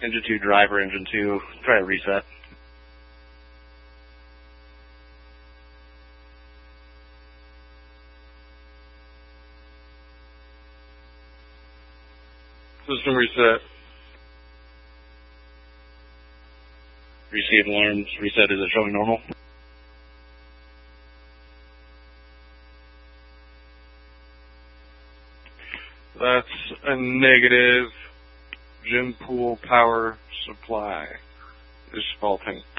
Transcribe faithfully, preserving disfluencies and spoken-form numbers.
Engine two driver, engine two, try to reset. System reset. Receive alarms, reset, is it showing normal? That's a negative. Gem pool power supply is faulting.